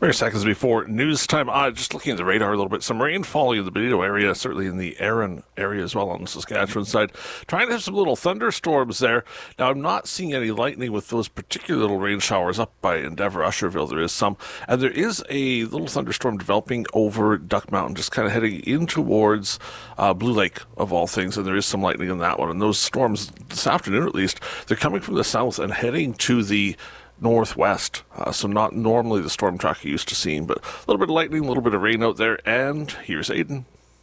Mere seconds before news time, just looking at the radar a little bit, some rain falling in the Benito area, certainly in the Erin area as well on the Saskatchewan side. Trying to have some little thunderstorms there. Now, I'm not seeing any lightning with those particular little rain showers up by Endeavour, Usherville. There is some. And there is a little thunderstorm developing over Duck Mountain, just kind of heading in towards Blue Lake, of all things. And there is some lightning in that one. And those storms, this afternoon at least, they're coming from the south and heading to the northwest, so not normally the storm track you're used to seeing, but a little bit of lightning, a little bit of rain out there, and here's Aiden.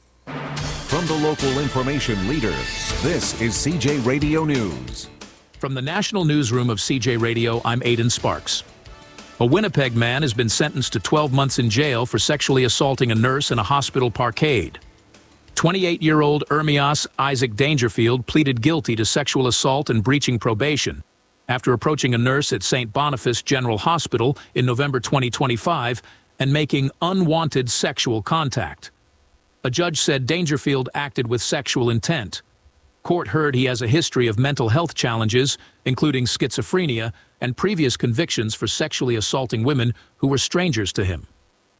From the local information leader, this is CJ Radio News. From the national newsroom of CJ Radio, I'm Aiden Sparks. A Winnipeg man has been sentenced to 12 months in jail for sexually assaulting a nurse in a hospital parkade. 28-year-old Ermias Isaac Dangerfield pleaded guilty to sexual assault and breaching probation after approaching a nurse at St. Boniface General Hospital in November 2025 and making unwanted sexual contact. A judge said Dangerfield acted with sexual intent. Court heard he has a history of mental health challenges, including schizophrenia, and previous convictions for sexually assaulting women who were strangers to him.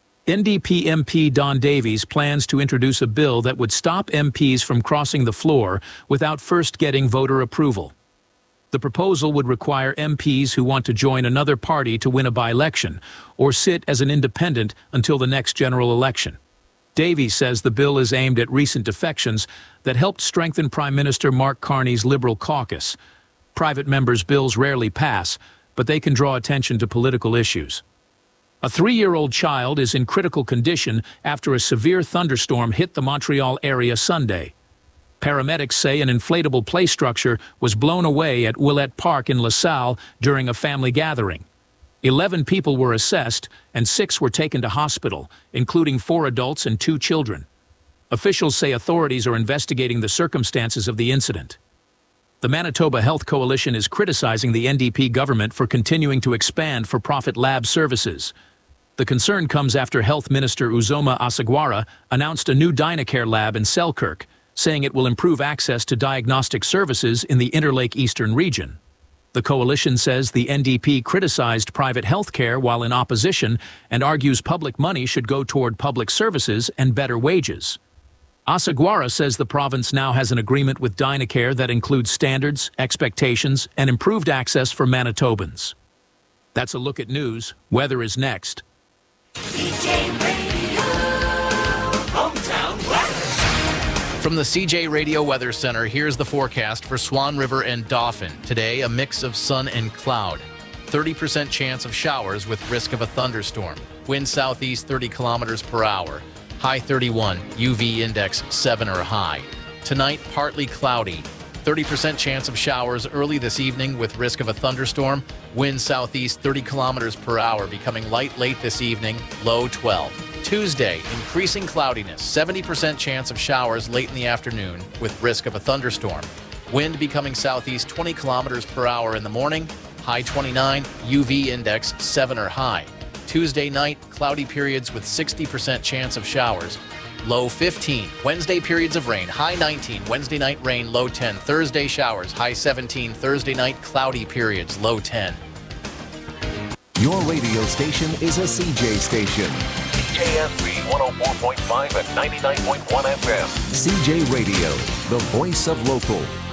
NDP MP Don Davies plans to introduce a bill that would stop MPs from crossing the floor without first getting voter approval. The proposal would require MPs who want to join another party to win a by-election or sit as an independent until the next general election. Davies says the bill is aimed at recent defections that helped strengthen Prime Minister Mark Carney's Liberal caucus. Private members' bills rarely pass, but they can draw attention to political issues. A 3-year-old child is in critical condition after a severe thunderstorm hit the Montreal area Sunday. Paramedics say an inflatable play structure was blown away at Willette Park in LaSalle during a family gathering. 11 people were assessed and 6 were taken to hospital, including 4 adults and 2 children. Officials say authorities are investigating the circumstances of the incident. The Manitoba Health Coalition is criticizing the NDP government for continuing to expand for-profit lab services. The concern comes after Health Minister Uzoma Asagwara announced a new Dynacare lab in Selkirk, saying it will improve access to diagnostic services in the Interlake Eastern region. The coalition says the NDP criticized private health care while in opposition and argues public money should go toward public services and better wages. Asagwara says the province now has an agreement with Dynacare that includes standards, expectations, and improved access for Manitobans. That's a look at news. Weather is next. CJ Radio, hometown weather. From the CJ Radio Weather Center, here's the forecast for Swan River and Dauphin. Today, a mix of sun and cloud. 30% chance of showers with risk of a thunderstorm. Wind southeast 30 kilometers per hour. High 31, UV index 7 or high. Tonight, partly cloudy. 30% chance of showers early this evening with risk of a thunderstorm. Wind southeast 30 kilometers per hour, becoming light late this evening, low 12. Tuesday, increasing cloudiness, 70% chance of showers late in the afternoon with risk of a thunderstorm. Wind becoming southeast 20 kilometers per hour in the morning, high 29, UV index 7 or high. Tuesday night, cloudy periods with 60% chance of showers, low 15. Wednesday, periods of rain, high 19. Wednesday night, rain, low 10. Thursday, showers, high 17. Thursday night, cloudy periods, low 10. Your radio station is a CJ station. CJSB 104.5 and 99.1 FM. CJ Radio, the voice of local.